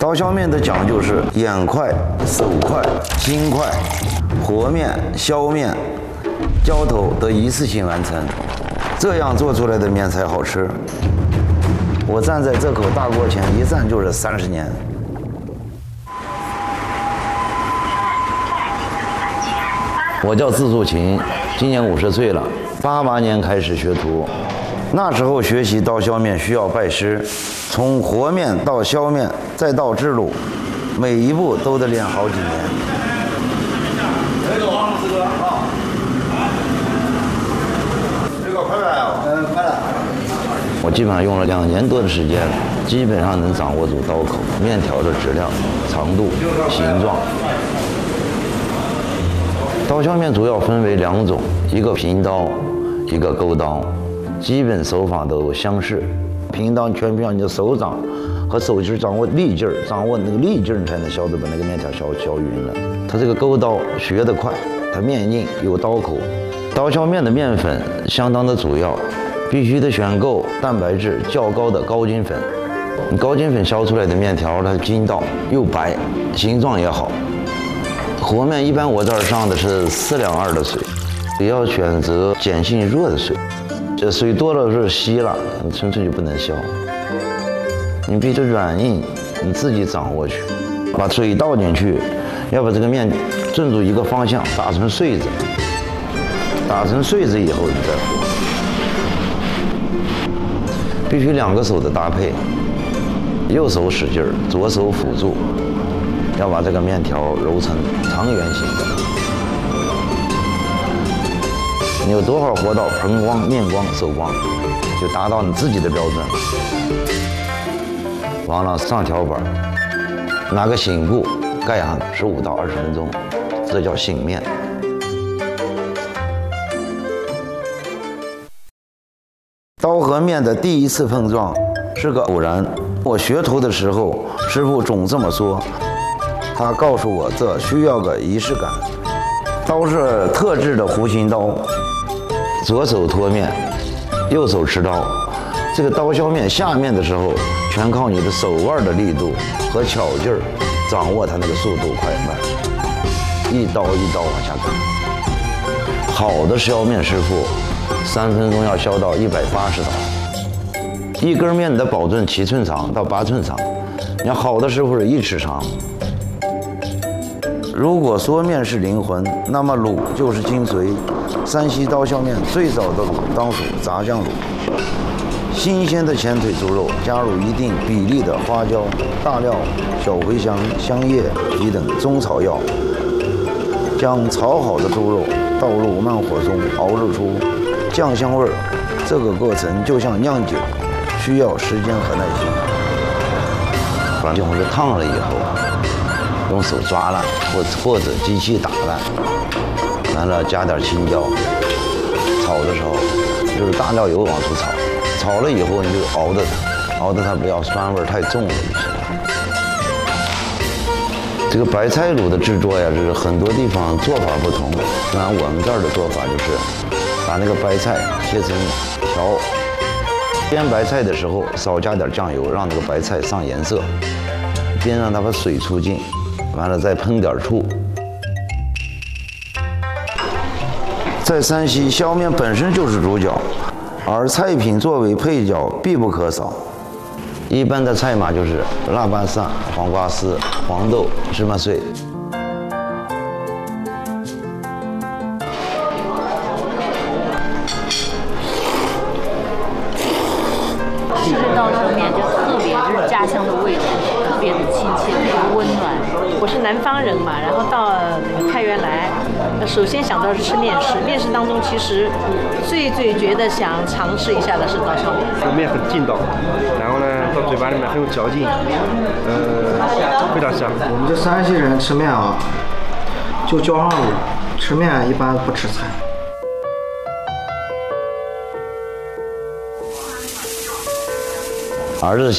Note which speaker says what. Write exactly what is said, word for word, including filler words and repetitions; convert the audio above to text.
Speaker 1: 刀削面的讲究是眼快、手快、心快，和面、削面、浇头得一次性完成，这样做出来的面才好吃。我站在这口大锅前，一站就是三十年。我叫字树琴，今年五十岁了，八八年开始学徒。那时候学习刀削面需要拜师，从和面到削面再到制卤，每一步都得练好几年。这个王四哥啊，这个快来啊，嗯，快来。我基本上用了两年多的时间，基本上能掌握住刀口、面条的质量、长度、形状。刀削面主要分为两种，一个平刀，一个钩刀。基本手法都相似，平刀全凭你的手掌和手劲掌握力劲儿，掌握那个力劲儿，你才能削得把那个面条削削匀了。它这个钩刀学得快，它面硬有刀口。刀削面的面粉相当的主要，必须得选购蛋白质较高的高筋粉。高筋粉削出来的面条它筋道又白，形状也好。和面一般我这儿上的是四两二的水，也要选择碱性弱的水。这水多了是稀了，纯粹就不能削。你必须软硬你自己掌握去，把水倒进去，要把这个面顺住一个方向打成穗子，打成穗子以后你再和。必须两个手的搭配，右手使劲儿，左手辅助，要把这个面条揉成长圆形的。你有多少活到盆光、面光、手光，就达到你自己的标准。完了上条板，拿个醒布盖上十五到二十分钟，这叫醒面。刀和面的第一次碰撞是个偶然，我学徒的时候，师傅总这么说，他告诉我这需要个仪式感。刀是特制的弧形刀。左手托面，右手持刀。这个刀削面下面的时候，全靠你的手腕的力度和巧劲儿，掌握它那个速度快慢。一刀一刀往下砍。好的削面师傅，三分钟要削到一百八十刀。一根面的保证七寸长到八寸长，你要好的师傅是一尺长。如果说面是灵魂，那么卤就是精髓。山西刀削面最早的卤当属炸酱卤，新鲜的前腿猪肉加入一定比例的花椒、大料、小茴香、香叶、皮等中草药，将炒好的猪肉倒入慢火中熬制出酱香味儿。这个过程就像酿酒，需要时间和耐心。把西红柿烫了以后，用手抓烂，或或者机器打烂。完了加点青椒，炒的时候就是大料油往出炒，炒了以后你就熬着它，熬着它不要酸味太重了就行。这个白菜卤的制作呀，就是很多地方做法不同。那我们这儿的做法就是把那个白菜切成条，煸白菜的时候少加点酱油，让那个白菜上颜色，边让它把水出尽，完了再喷点醋。在山西，削面本身就是主角，而菜品作为配角必不可少。一般的菜码就是腊八蒜、黄瓜丝、黄豆、芝麻碎。
Speaker 2: 吃刀削面就特别就是家乡的味道，特别的亲切，特别温暖。我是南方人嘛，然后到那个太原来，首先想到是吃面食，面食当中其实最最觉得想尝试一下的是刀削面。
Speaker 3: 这个面很劲道，然后呢到嘴巴里面很有嚼劲，呃，非常香。
Speaker 4: 我们这山西人吃面啊，就浇上卤，吃面一般不吃菜。
Speaker 1: 儿子